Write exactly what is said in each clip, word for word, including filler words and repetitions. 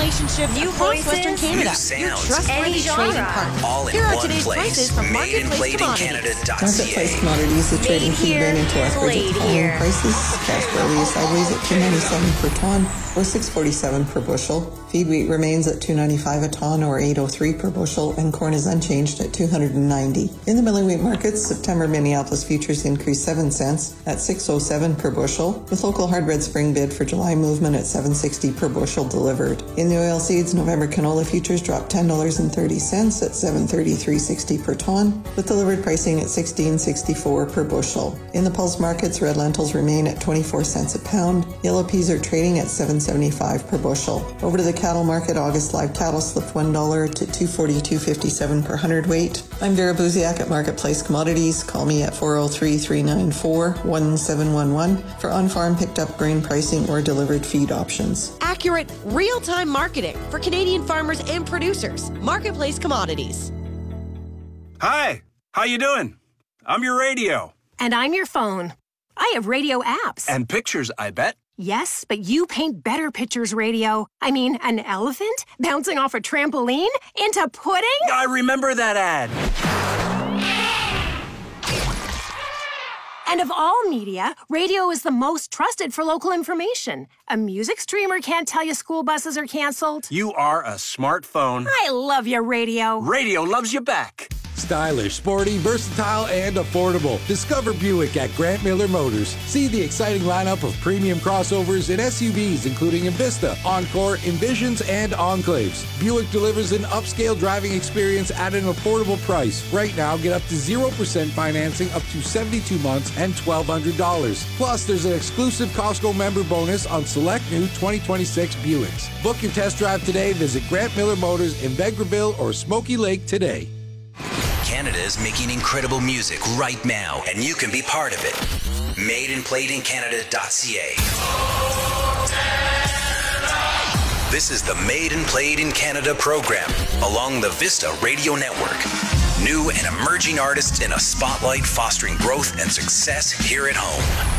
relationships New across voices, Western Canada. new sounds, Your trustworthy any trading genre. partner. all in Here are one today's place. prices from Made and Marketplace played in Commodities. Canada dot c Marketplace a. Commodities, the trading Made feed here, ran into records played at falling here. prices. Cash barley sideways at two ninety-seven per ton or six forty-seven per bushel. Feed wheat remains at two ninety-five a ton or eight oh three per bushel, and corn is unchanged at two ninety. In the milling wheat markets, September Minneapolis futures increased seven cents at six oh seven per bushel, with local hard red spring bid for July movement at seven sixty per bushel delivered. In the oil seeds, November canola futures dropped ten dollars and thirty cents at seven thirty-three sixty per ton, with delivered pricing at sixteen sixty-four per bushel. In the pulse markets, red lentils remain at twenty-four cents a pound. Yellow peas are trading at seven seventy-five per bushel. Over to the cattle market, August live cattle slipped one dollar to two forty-two fifty-seven per hundredweight. I'm Vera Buziak at Marketplace Commodities. Call me at four oh three, three nine four, one seven one one for on-farm picked up grain pricing or delivered feed options. Accurate, real-time marketing for Canadian farmers and producers. Marketplace Commodities. Hi, how you doing? I'm your radio. And I'm your phone. I have radio apps. And pictures, I bet. Yes, but you paint better pictures, radio. I mean, an elephant bouncing off a trampoline into pudding? I remember that ad. And of all media, radio is the most trusted for local information. A music streamer can't tell you school buses are canceled. You are a smartphone. I love your radio. Radio loves you back. Stylish, sporty, versatile, and affordable. Discover Buick at Grant Miller Motors. See the exciting lineup of premium crossovers and S U Vs, including Envista, Encore, Envisions, and Enclaves. Buick delivers an upscale driving experience at an affordable price. Right now, get up to zero percent financing up to seventy-two months and twelve hundred dollars. Plus, there's an exclusive Costco member bonus on select new twenty twenty-six Buicks. Book your test drive today. Visit Grant Miller Motors in Vegreville or Smoky Lake today. Canada is making incredible music right now, and you can be part of it. Made and played in Canada dot c a. This is the Made and Played in Canada program along the Vista Radio Network. New and emerging artists in a spotlight fostering growth and success here at home.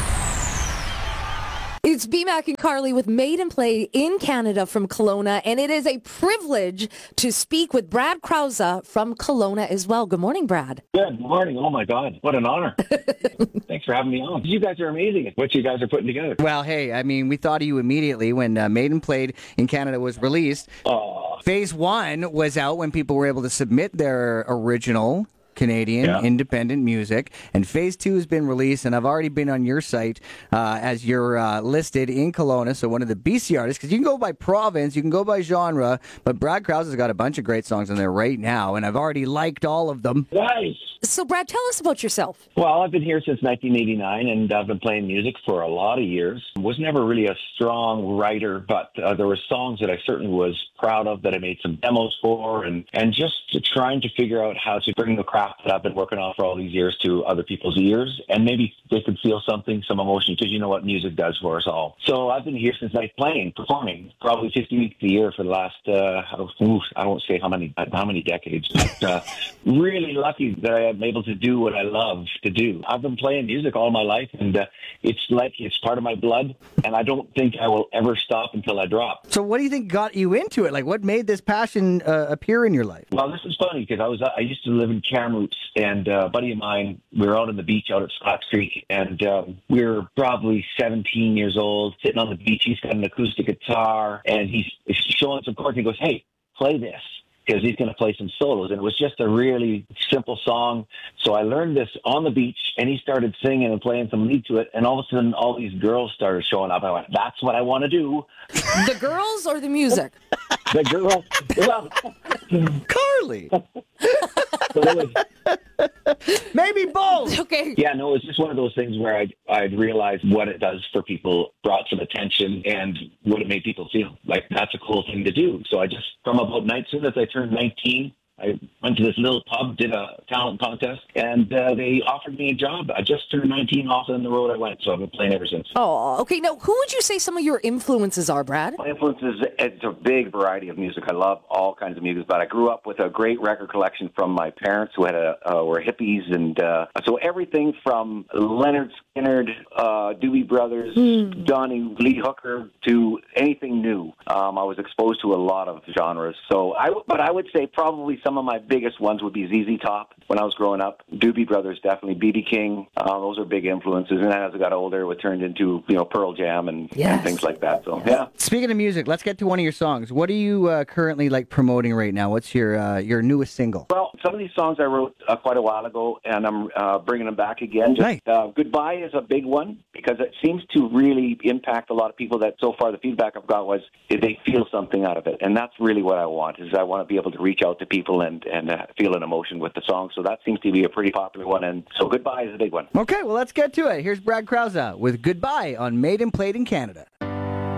It's B Mac and Carly with Made and Play in Canada from Kelowna, and it is a privilege to speak with Brad Krause from Kelowna as well. Good morning, Brad. Good morning. Oh, my God. What an honor. Thanks for having me on. You guys are amazing at what you guys are putting together. Well, hey, I mean, we thought of you immediately when uh, Made and Played in Canada was released. Oh. Phase one was out when people were able to submit their original Canadian yeah. independent music, and phase two has been released, and I've already been on your site uh, as you're uh, listed in Kelowna, so one of the B C artists, because you can go by province, you can go by genre, but Brad Krause has got a bunch of great songs on there right now, and I've already liked all of them. Nice. So, Brad, tell us about yourself. Well, I've been here since nineteen eighty-nine, and I've been playing music for a lot of years. Was never really a strong writer, but uh, there were songs that I certainly was proud of that I made some demos for, and, and just trying to figure out how to bring the craft that I've been working on for all these years to other people's ears, and maybe they could feel something, some emotion, because you know what music does for us all. So I've been here since I playing, performing, probably fifty weeks a year for the last, uh, I won't say how many how many decades, but uh, really lucky that I'm able to do what I love to do. I've been playing music all my life, and uh, it's like it's part of my blood, and I don't think I will ever stop until I drop. So what do you think got you into it? Like, what made this passion uh, appear in your life? Well, this is funny, because I was I used to live in Kamloops, and uh, a buddy of mine, we were out on the beach out at Scott Creek, and um, we were probably seventeen years old, sitting on the beach. He's got an acoustic guitar, and he's showing some chords, and he goes, "Hey, play this," because he's going to play some solos. And it was just a really simple song. So I learned this on the beach, and he started singing and playing some lead to it, and all of a sudden all these girls started showing up. I went, that's what I want to do. The girls or the music? The girls. Well, Carly. was, Maybe both. Okay. Yeah, no, it's just one of those things where I'd, I'd realized what it does for people, brought some attention, and what it made people feel. Like, that's a cool thing to do. So I just, from about night, soon as I turned nineteen, I went to this little pub, did a talent contest, and uh, they offered me a job. I just turned nineteen, off on the road I went, so I've been playing ever since. Oh, okay. Now, who would you say some of your influences are, Brad? My influences, it's a big variety of music. I love all kinds of music, but I grew up with a great record collection from my parents who had a, uh, were hippies, and uh, so everything from Leonard Skinner, uh, Doobie Brothers, mm. Donnie Lee Hooker, to anything new. Um, I was exposed to a lot of genres. So, I, but I would say probably some of my biggest ones would be Z Z Top when I was growing up. Doobie Brothers, definitely. B B King, uh, those are big influences. And then as I got older, it turned into, you know, Pearl Jam and, yes. and things like that. So, yeah. Speaking of music, let's get to one of your songs. What are you uh, currently like promoting right now? What's your uh, your newest single? Well, some of these songs I wrote uh, quite a while ago, and I'm uh, bringing them back again. Just, nice. uh, Goodbye is a big one because it seems to really impact a lot of people. That so far the feedback I've got was they feel something out of it, and that's really what I want. Is I want to be able to reach out to people and and uh, feel an emotion with the song. So that seems to be a pretty popular one, and so Goodbye is a big one. Okay, well let's get to it. Here's Brad Krause with Goodbye on Made and Played in Canada.